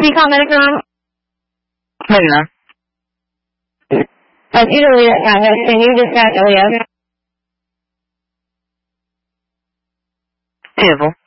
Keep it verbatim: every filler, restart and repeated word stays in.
he call Medicom? Maybe not. That's usually that happens, and you just got Elio. Beautiful.